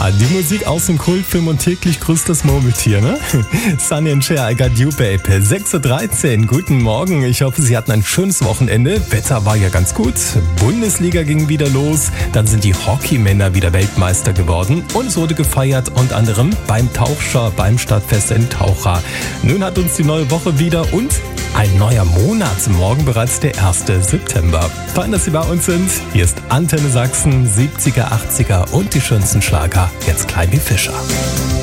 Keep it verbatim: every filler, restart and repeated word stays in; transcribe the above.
Ja, die Musik aus dem Kultfilm und täglich grüßt das Murmeltier, ne? Sunny and Cher, I got you, babe. sechs Uhr dreizehn, guten Morgen. Ich hoffe, Sie hatten ein schönes Wochenende. Wetter war ja ganz gut. Bundesliga ging wieder los. Dann sind die Hockeymänner wieder Weltmeister geworden. Und es wurde gefeiert, unter anderem beim Tauchscher, beim Stadtfest in Taucha. Nun hat uns die neue Woche wieder und ein neuer Monat. Morgen bereits der erste September. Fein, dass Sie bei uns sind. Hier ist Antenne Sachsen, siebziger, achtziger und die schönsten Schlager. Jetzt Klein wie Fischer.